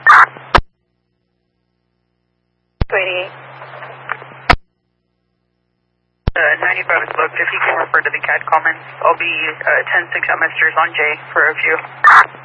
Sweetie. 95 is booked. If you can refer to the CAD comments, I'll be 10-6 at Masters on J for review.